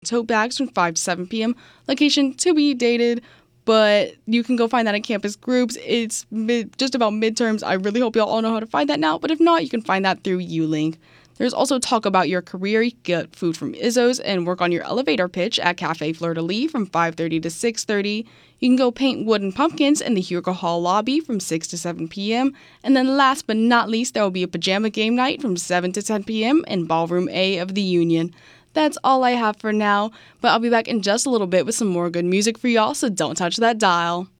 tote bags from 5 to 7 p.m. Location to be dated, but you can go find that in campus groups. It's just about midterms. I really hope y'all all know how to find that now, but if not, you can find that through ULink. There's also talk about your career. You can get food from Izzo's and work on your elevator pitch at Cafe Fleur de Lis from 5:30 to 6:30. You can go paint wooden pumpkins in the Hugo Hall lobby from 6 to 7 p.m. And then last but not least, there will be a pajama game night from 7 to 10 p.m. in Ballroom A of the Union. That's all I have for now, but I'll be back in just a little bit with some more good music for y'all, so don't touch that dial.